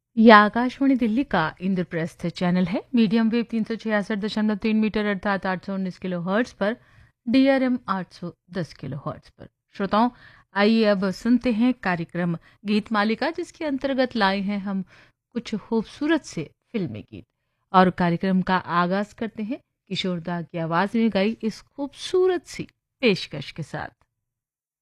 यह आकाशवाणी दिल्ली का इंद्रप्रस्थ चैनल है। मीडियम वेव 366.3 मीटर अर्थात 819 किलो हर्ट्ज पर, डीआरएम 810 किलो हर्ट्ज पर। श्रोताओं, आइए अब सुनते हैं कार्यक्रम गीत मालिका, जिसके अंतर्गत लाए हैं हम कुछ खूबसूरत से फिल्मी गीत। और कार्यक्रम का आगाज करते हैं किशोर दा की आवाज में गाई इस खूबसूरत सी पेशकश के साथ।